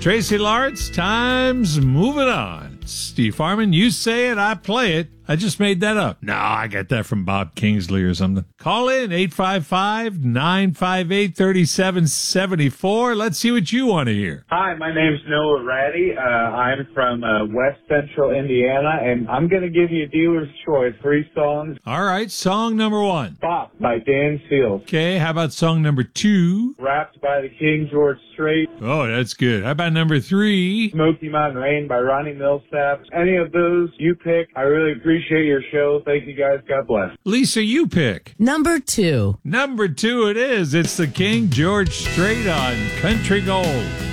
Tracy Lawrence, time's moving on. Steve Harmon, you say it, I play it. I just made that up. No, I got that from Bob Kingsley or something. Call in 855-958-3774. Let's see what you want to hear. Hi, my name's Noah Ratty. I'm from West Central Indiana, and I'm going to give you a dealer's choice. 3 songs. All right, song number 1. Bop by Dan Seals. Okay, how about song number 2? Rapped by the King George Strait. Oh, that's good. How about number 3? Smoky Mountain Rain by Ronnie Millsap. Any of those you pick. I really appreciate your show. Thank you guys. God bless. Lisa, you pick. Number 2. Number 2 it is. It's the King George Strait on Country Gold.